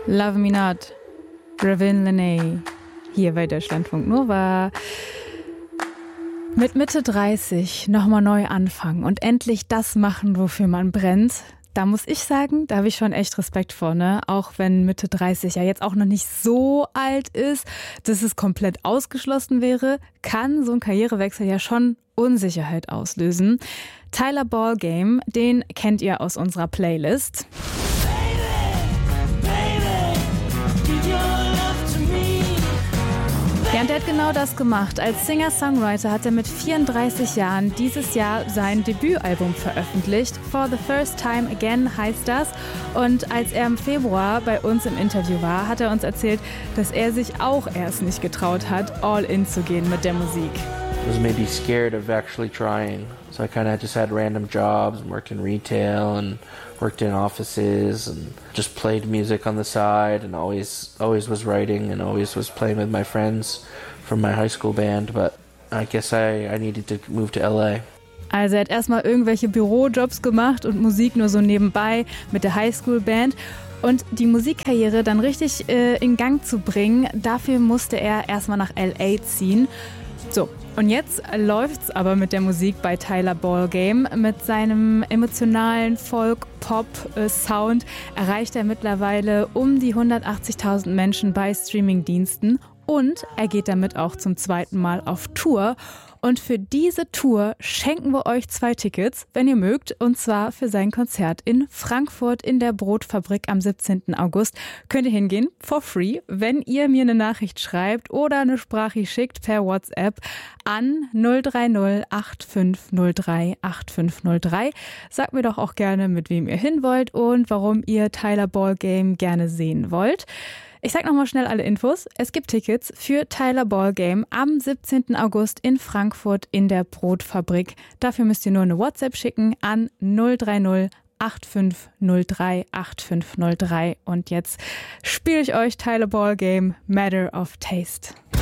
Love Me Not, Ravin Lenae, hier bei Deutschlandfunk Nova. Mit Mitte 30 nochmal neu anfangen und endlich das machen, wofür man brennt. Da muss ich sagen, da habe ich schon echt Respekt vor, ne? Auch wenn Mitte 30 ja jetzt auch noch nicht so alt ist, dass es komplett ausgeschlossen wäre, kann so ein Karrierewechsel ja schon Unsicherheit auslösen. Tyler Ballgame, den kennt ihr aus unserer Playlist. Ja, und der hat genau das gemacht. Als Singer-Songwriter hat er mit 34 Jahren dieses Jahr sein Debütalbum veröffentlicht. For the First Time Again heißt das. Und als er im Februar bei uns im Interview war, hat er uns erzählt, dass er sich auch erst nicht getraut hat, all in zu gehen mit der Musik. I was maybe scared of actually trying. So I kind of just had random jobs and worked in retail and worked in offices and just played music on the side and always was writing and always was playing with my friends from my high school band. But I guess I needed to move to LA. Also er hat erstmal irgendwelche Bürojobs gemacht und Musik nur so nebenbei mit der Highschool-Band. Und die Musikkarriere dann richtig in Gang zu bringen, dafür musste er erstmal nach LA ziehen. So, und jetzt läuft's aber mit der Musik bei Tyler Ballgame. Mit seinem emotionalen Folk-Pop-Sound erreicht er mittlerweile um die 180.000 Menschen bei Streamingdiensten. Und er geht damit auch zum zweiten Mal auf Tour. Und für diese Tour schenken wir euch 2 Tickets, wenn ihr mögt, und zwar für sein Konzert in Frankfurt in der Brotfabrik am 17. August. Könnt ihr hingehen, for free, wenn ihr mir eine Nachricht schreibt oder eine Sprache schickt per WhatsApp an 030 8503 8503. Sagt mir doch auch gerne, mit wem ihr hin wollt und warum ihr Tyler Ballgame gerne sehen wollt. Ich sag nochmal schnell alle Infos. Es gibt Tickets für Tyler Ballgame am 17. August in Frankfurt in der Brotfabrik. Dafür müsst ihr nur eine WhatsApp schicken an 030 8503 8503. Und jetzt spiele ich euch Tyler Ballgame Matter of Taste.